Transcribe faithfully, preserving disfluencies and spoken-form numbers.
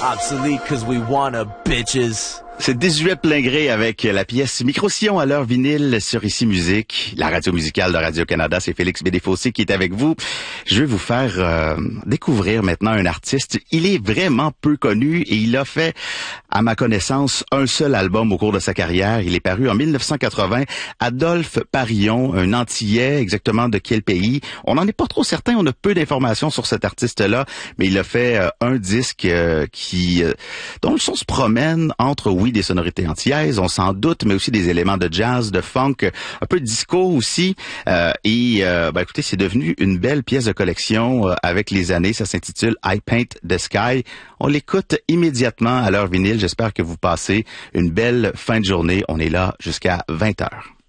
obsolete cause we wanna bitches. C'est désuet plein gré avec la pièce Micro-Sillon à l'heure vinyle sur Ici Musique, la radio musicale de Radio-Canada. C'est Félix Bédéfossé qui est avec vous. Je vais vous faire euh, découvrir maintenant un artiste. Il est vraiment peu connu et il a fait, à ma connaissance, un seul album au cours de sa carrière. Il est paru en mille neuf cent quatre-vingts. Adolphe Parillon, un Antillais, exactement de quel pays? On n'en est pas trop certain, on a peu d'informations sur cet artiste-là, mais il a fait euh, un disque euh, qui euh, dont le son se promène entre, oui, des sonorités antillaises, on s'en doute, mais aussi des éléments de jazz, de funk, un peu de disco aussi. Euh, et euh, ben, écoutez, c'est devenu une belle pièce de collection euh, avec les années. Ça s'intitule I Paint the Sky. On l'écoute immédiatement à l'heure vinyle. J'espère que vous passez une belle fin de journée. On est là jusqu'à vingt heures.